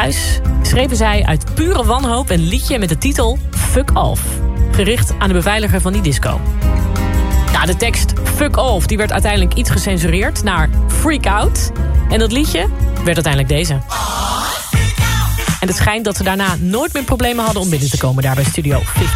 thuis schreven zij uit pure wanhoop een liedje met de titel Fuck Off. Gericht aan de beveiliger van die disco. Nou, de tekst Fuck Off die werd uiteindelijk iets gecensureerd naar Freak Out. En dat liedje werd uiteindelijk deze. En het schijnt dat ze daarna nooit meer problemen hadden om binnen te komen daar bij Studio 50.